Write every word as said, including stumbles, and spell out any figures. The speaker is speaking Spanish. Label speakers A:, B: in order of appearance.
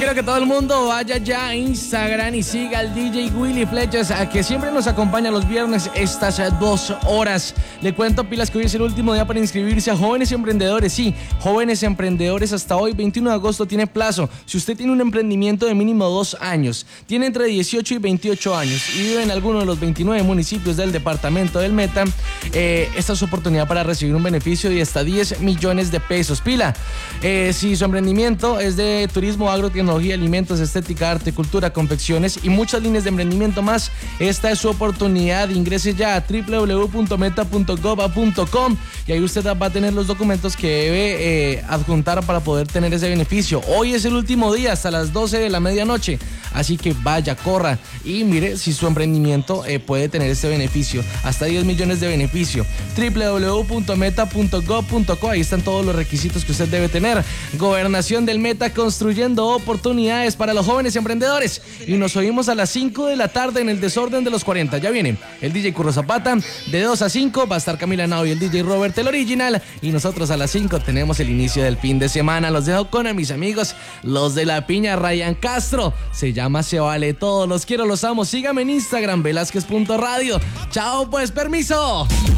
A: quiero que todo el mundo vaya ya a Instagram y siga al D J Willy Flechas, a que siempre nos acompaña los viernes estas dos horas. Le cuento, pilas, que hoy es el último día para inscribirse a Jóvenes Emprendedores. Sí, Jóvenes Emprendedores hasta hoy, veintiuno de agosto, tiene plazo. Si usted tiene un emprendimiento de mínimo dos años, tiene entre dieciocho y veintiocho años y vive en alguno de los veintinueve municipios del departamento del Meta, eh, esta es su oportunidad para recibir un beneficio de hasta diez millones de pesos. Pila, eh, si su emprendimiento es de turismo, agrotecnología, alimentos, estética, arte, cultura, confecciones y muchas líneas de emprendimiento más, esta es su oportunidad. Ingrese ya a doble u doble u doble u punto meta punto gov punto com y ahí usted va a tener los documentos que debe eh, adjuntar para poder tener ese beneficio. Hoy es el último día hasta las doce de la medianoche, así que vaya, corra y mire si su emprendimiento eh, puede tener este beneficio, hasta diez millones de beneficio. doble u doble u doble u punto meta punto gov punto co, ahí están todos los requisitos que usted debe tener. Gobernación del Meta, construyendo oportunidades para los jóvenes emprendedores. Y nos oímos a las cinco de la tarde en el Desorden de los cuarenta. Ya viene el D J Curro Zapata, de dos a cinco va a estar Camila Nao y el D J Robert, el original, y nosotros a las cinco tenemos el inicio del fin de semana. Los dejo con a mis amigos, los de la piña, Ryan Castro, se llama Se Vale Todo. Los quiero, los amo. Sígame en Instagram, velázquez punto radio. Chao, pues, permiso.